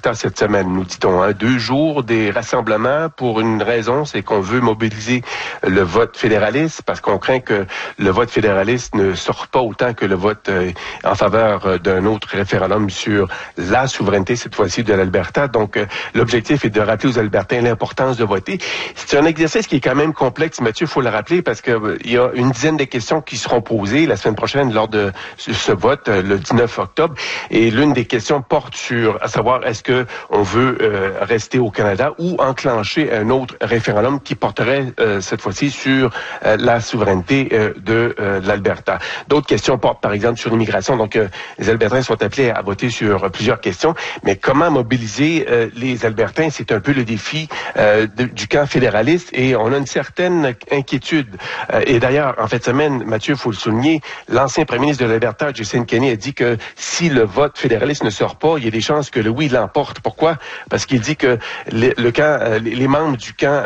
l'Alberta cette semaine, nous dit-on. 2 jours des rassemblements pour une raison, c'est qu'on veut mobiliser le vote fédéraliste parce qu'on craint que le vote fédéraliste ne sort pas autant que le vote en faveur d'un autre référendum sur la souveraineté, cette fois-ci de l'Alberta. Donc, l'objectif est de rappeler aux Albertains l'importance de voter. C'est un exercice qui est quand même complexe, Mathieu, il faut le rappeler, parce que il y a une dizaine de questions qui seront posées la semaine prochaine lors de ce vote, le 19 octobre. Et l'une des questions porte sur, à savoir, est-ce que on veut rester au Canada ou enclencher un autre référendum qui porterait cette fois-ci sur la souveraineté de l'Alberta. D'autres questions portent, par exemple, sur l'immigration. Donc, les Albertains sont appelés à voter sur plusieurs questions. Mais comment mobiliser les Albertains, c'est un peu le défi du camp fédéraliste et on a une certaine inquiétude. Et d'ailleurs, en fin de semaine, Mathieu, il faut le souligner, l'ancien premier ministre de l'Alberta, Jason Kenney, a dit que si le vote fédéraliste ne sort pas, il y a des chances que le oui l'emporte. Pourquoi? Parce qu'il dit que le camp, les membres du camp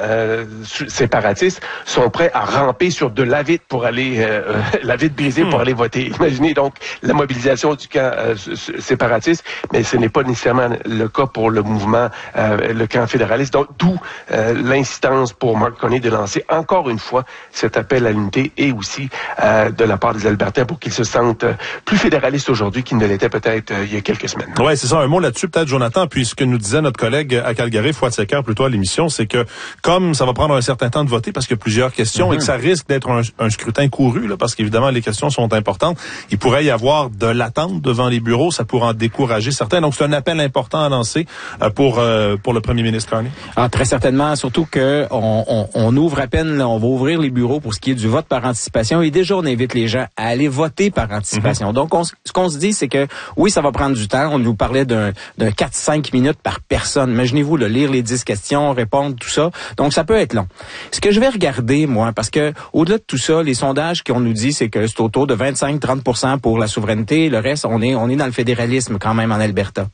séparatiste sont prêts à ramper sur de la vitre pour aller, la vitre brisée pour aller voter. Imaginez donc la mobilisation du camp séparatiste, mais ce n'est pas nécessairement le cas pour le mouvement, le camp fédéraliste. Donc, d'où l'insistance pour Mark Carney de lancer encore une fois cet appel à l'unité et aussi de la part des Albertains pour qu'ils se sentent plus fédéralistes aujourd'hui qu'ils ne l'étaient peut-être il y a quelques semaines. Ouais, c'est ça. Un mot là-dessus, peut-être, Jonathan, puis ce que nous disait notre collègue à Calgary, Fouad Secker, plutôt à l'émission, c'est que comme ça va prendre un certain temps de voter parce qu'il y a plusieurs questions et que ça risque d'être un scrutin couru, là, parce qu'évidemment, les questions sont importantes, il pourrait y avoir de l'attente devant les bureaux, ça pourrait en décourager certains. Donc, c'est un appel important à lancer pour le premier ministre Carney. Ah, très certainement, surtout que on ouvre à peine, on va ouvrir les bureaux pour ce qui est du vote par anticipation et déjà on invite les gens à aller voter par anticipation. Donc ce qu'on se dit, c'est que oui, ça va prendre du temps. On nous parlait d'un 4-5 minutes par personne. Imaginez-vous lire les 10 questions, répondre, tout ça. Donc ça peut être long. Ce que je vais regarder, moi, parce que au-delà de tout ça, les sondages qu'on nous dit, c'est que c'est autour de 25-30% pour la souveraineté. Le reste, on est dans le fédéralisme quand même en Alberta.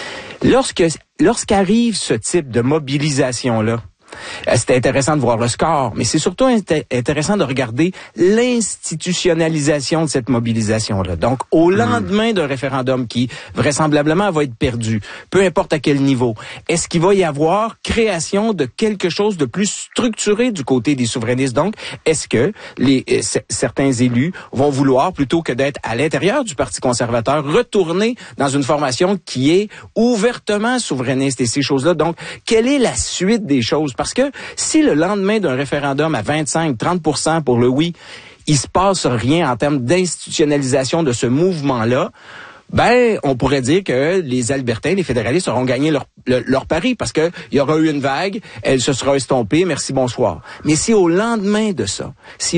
Lorsqu'arrive ce type de mobilisation-là, c'était intéressant de voir le score, mais c'est surtout intéressant de regarder l'institutionnalisation de cette mobilisation-là. Donc, au lendemain d'un référendum qui, vraisemblablement, va être perdu, peu importe à quel niveau, est-ce qu'il va y avoir création de quelque chose de plus structuré du côté des souverainistes? Donc, est-ce que certains élus vont vouloir, plutôt que d'être à l'intérieur du Parti conservateur, retourner dans une formation qui est ouvertement souverainiste et ces choses-là? Donc, quelle est la suite des choses? Parce que si le lendemain d'un référendum à 25-30% pour le oui, il se passe rien en termes d'institutionnalisation de ce mouvement-là, ben, on pourrait dire que les Albertains, les fédéralistes auront gagné leur pari parce que il y aura eu une vague, elle se sera estompée, merci, bonsoir. Mais si au lendemain de ça,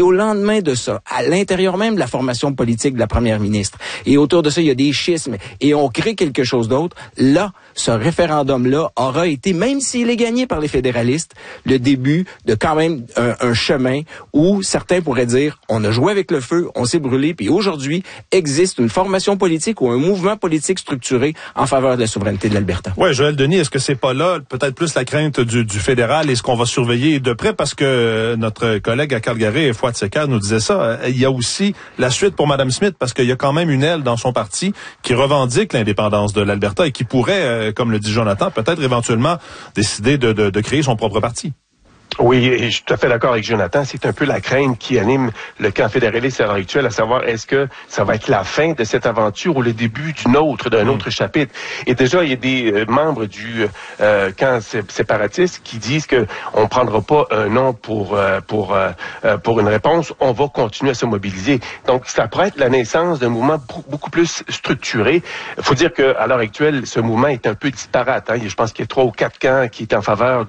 à l'intérieur même de la formation politique de la première ministre, et autour de ça, il y a des schismes, et on crée quelque chose d'autre, là, ce référendum-là aura été, même s'il est gagné par les fédéralistes, le début de quand même un chemin où certains pourraient dire, on a joué avec le feu, on s'est brûlé, puis aujourd'hui, existe une formation politique ou un mouvement politique structuré en faveur de la souveraineté de l'Alberta. Ouais, Joël Denis, est-ce que c'est pas là peut-être plus la crainte du fédéral et ce qu'on va surveiller de près parce que notre collègue à Calgary, Fouad Secker, nous disait ça. Il y a aussi la suite pour Mme Smith parce qu'il y a quand même une aile dans son parti qui revendique l'indépendance de l'Alberta et qui pourrait, comme le dit Jonathan, peut-être éventuellement décider de créer son propre parti. Oui, et je suis tout à fait d'accord avec Jonathan. C'est un peu la crainte qui anime le camp fédéraliste à l'heure actuelle, à savoir est-ce que ça va être la fin de cette aventure ou le début d'un autre chapitre. Et déjà, il y a des membres du camp séparatiste qui disent que on prendra pas un non pour une réponse. On va continuer à se mobiliser. Donc, ça pourrait être la naissance d'un mouvement beaucoup plus structuré. Il faut dire que à l'heure actuelle, ce mouvement est un peu disparate. Hein. Je pense qu'il y a 3 ou 4 camps qui est en faveur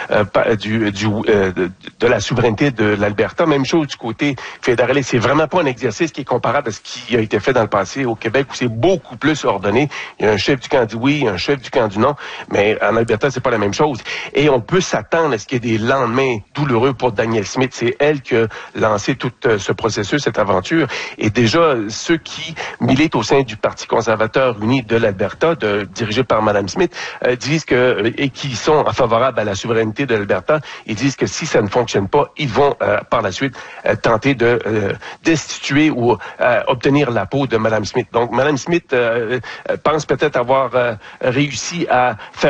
de la souveraineté de l'Alberta. Même chose du côté fédéraliste. C'est vraiment pas un exercice qui est comparable à ce qui a été fait dans le passé au Québec où c'est beaucoup plus ordonné. Il y a un chef du camp du oui, un chef du camp du non, mais en Alberta, c'est pas la même chose. Et on peut s'attendre à ce qu'il y ait des lendemains douloureux pour Danielle Smith. C'est elle qui a lancé tout ce processus, cette aventure. Et déjà, ceux qui militent au sein du Parti conservateur uni de l'Alberta, dirigé par Mme Smith, disent et qui sont favorables à la souveraineté de l'Alberta, ils disent que si ça ne fonctionne pas, ils vont par la suite tenter de destituer ou obtenir la peau de Mme Smith. Donc, Mme Smith pense peut-être avoir réussi à faire